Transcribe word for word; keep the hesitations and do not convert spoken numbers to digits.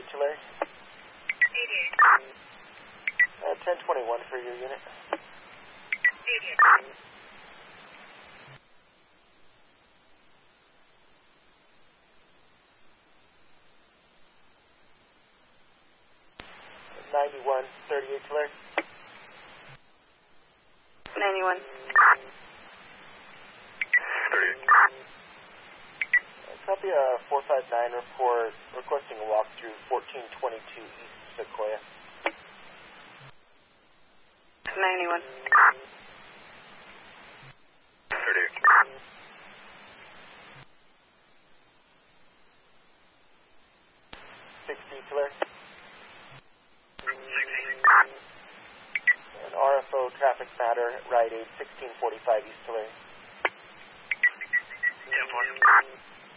eighty-eight to Larry. eighty-eight. Uh, ten twenty-one for your unit. eighty-eight. ninety-one thirty-eight to Larry. ninety-one. thirty-eight. Copy a four five nine report requesting a walkthrough fourteen twenty-two East Sequoia. ninety-one. thirty-eight. sixty to Larry. sixty. And R F O traffic matter, Rite Aid, sixteen forty-five East to Larry. ten four.